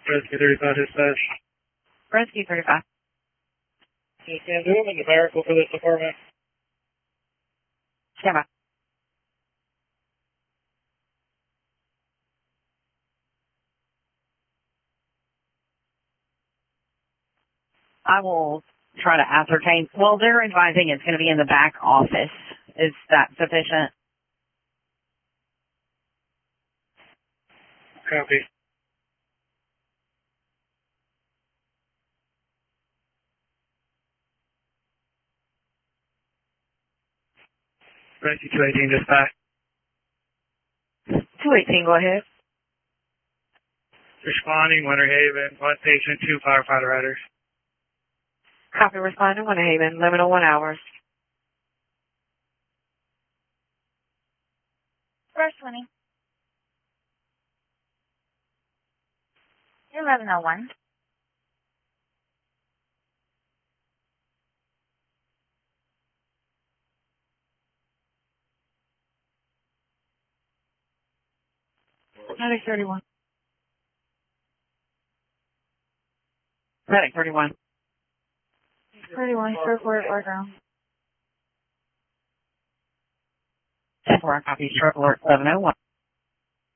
Rescue 35 dispatch. Rescue 35. Yes, ma'am. Do we have a numerical for this department? Stand by. I will try to ascertain. Well, they're advising it's going to be in the back office. Is that sufficient? Copy. Rescue 218 dispatch. 218, go ahead. Responding, Winter Haven, 1 patient, 2 firefighter riders. Copy, responding, Winter Haven, limit on 1 hour. First 20. 1101. Medic 31. Medic 31. 31, Stroke or ground. 10-4, copy, stroke alert 1101.